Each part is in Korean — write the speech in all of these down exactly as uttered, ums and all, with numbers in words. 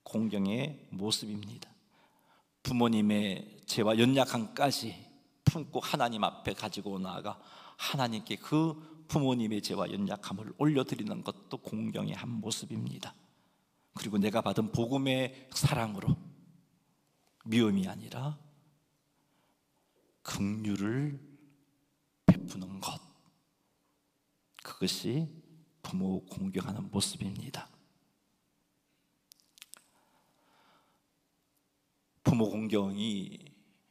공경의 모습입니다. 부모님의 죄와 연약함까지 품고 하나님 앞에 가지고 나아가 하나님께 그 부모님의 죄와 연약함을 올려드리는 것도 공경의 한 모습입니다. 그리고 내가 받은 복음의 사랑으로 미움이 아니라 긍휼을 베푸는 것, 그것이 부모 공경하는 모습입니다. 부모 공경이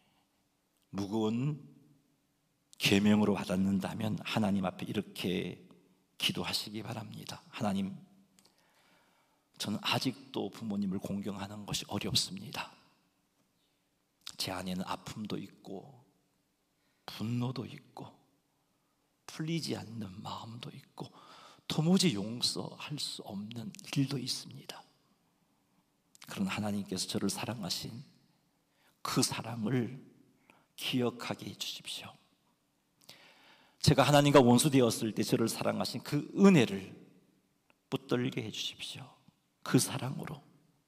무거운 계명으로 와닿는다면 하나님 앞에 이렇게 기도하시기 바랍니다. 하나님, 저는 아직도 부모님을 공경하는 것이 어렵습니다. 제 안에는 아픔도 있고 분노도 있고 풀리지 않는 마음도 있고 도무지 용서할 수 없는 일도 있습니다. 그러나 하나님께서 저를 사랑하신 그 사랑을 기억하게 해주십시오. 제가 하나님과 원수되었을 때 저를 사랑하신 그 은혜를 붙들게 해주십시오. 그 사랑으로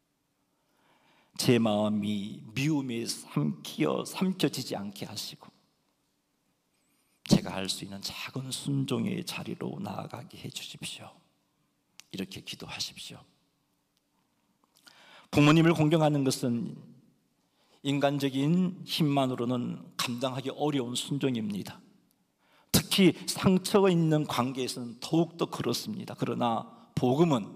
제 마음이 미움에 삼키어 삼켜지지 않게 하시고 제가 할 수 있는 작은 순종의 자리로 나아가게 해주십시오. 이렇게 기도하십시오. 부모님을 공경하는 것은 인간적인 힘만으로는 감당하기 어려운 순종입니다. 특히 상처가 있는 관계에서는 더욱더 그렇습니다. 그러나 복음은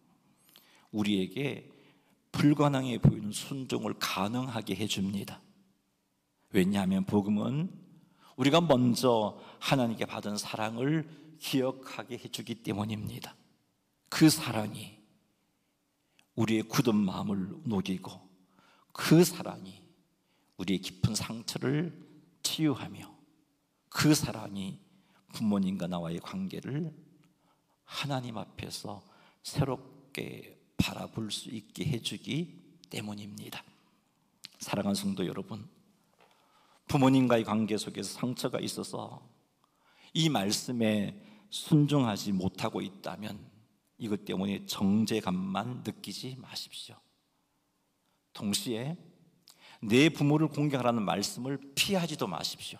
우리에게 불가능해 보이는 순종을 가능하게 해줍니다. 왜냐하면 복음은 우리가 먼저 하나님께 받은 사랑을 기억하게 해주기 때문입니다. 그 사랑이 우리의 굳은 마음을 녹이고 그 사랑이 우리의 깊은 상처를 치유하며 그 사랑이 부모님과 나와의 관계를 하나님 앞에서 새롭게 바라볼 수 있게 해주기 때문입니다. 사랑하는 성도 여러분, 부모님과의 관계 속에서 상처가 있어서 이 말씀에 순종하지 못하고 있다면 이것 때문에 정죄감만 느끼지 마십시오. 동시에 내 부모를 공경하라는 말씀을 피하지도 마십시오.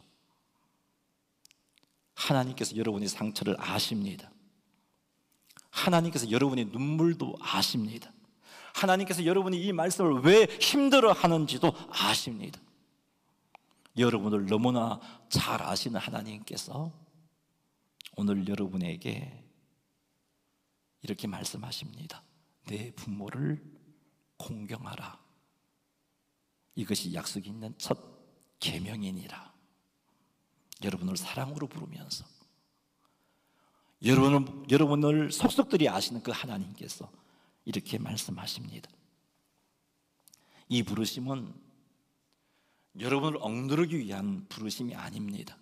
하나님께서 여러분의 상처를 아십니다. 하나님께서 여러분의 눈물도 아십니다. 하나님께서 여러분이 이 말씀을 왜 힘들어 하는지도 아십니다. 여러분을 너무나 잘 아시는 하나님께서 오늘 여러분에게 이렇게 말씀하십니다. 내 부모를 공경하라. 이것이 약속이 있는 첫 계명이니라. 여러분을 사랑으로 부르면서 여러분을, 여러분을 속속들이 아시는 그 하나님께서 이렇게 말씀하십니다. 이 부르심은 여러분을 억누르기 위한 부르심이 아닙니다.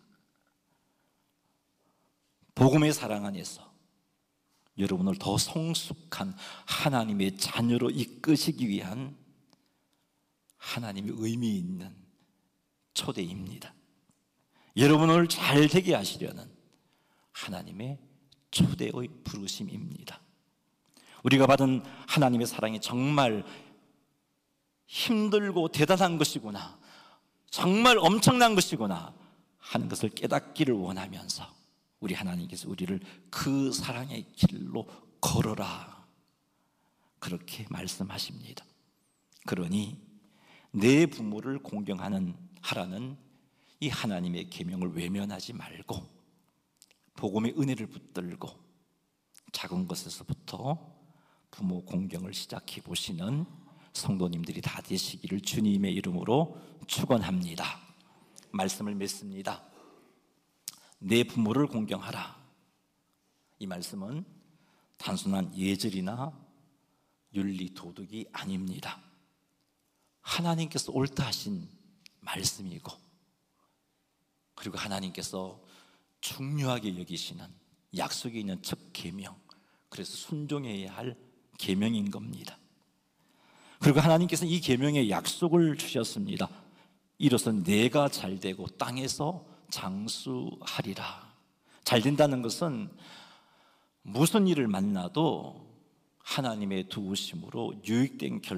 복음의 사랑 안에서 여러분을 더 성숙한 하나님의 자녀로 이끄시기 위한 하나님의 의미 있는 초대입니다. 여러분을 잘 되게 하시려는 하나님의 초대의 부르심입니다. 우리가 받은 하나님의 사랑이 정말 힘들고 대단한 것이구나, 정말 엄청난 것이구나 하는 것을 깨닫기를 원하면서 우리 하나님께서 우리를 그 사랑의 길로 걸어라 그렇게 말씀하십니다. 그러니 내 부모를 공경하는 하라는 이 하나님의 계명을 외면하지 말고 복음의 은혜를 붙들고 작은 것에서부터 부모 공경을 시작해 보시는 성도님들이 다 되시기를 주님의 이름으로 축원합니다. 말씀을 맺습니다. 내 부모를 공경하라. 이 말씀은 단순한 예절이나 윤리 도덕이 아닙니다. 하나님께서 옳다 하신 말씀이고, 그리고 하나님께서 중요하게 여기시는 약속이 있는 첫 계명, 그래서 순종해야 할 계명인 겁니다. 그리고 하나님께서 이 계명의 약속을 주셨습니다. 이로써 내가 잘되고 땅에서 장수하리라. 잘된다는 것은 무슨 일을 만나도 하나님의 도우심으로 유익된 결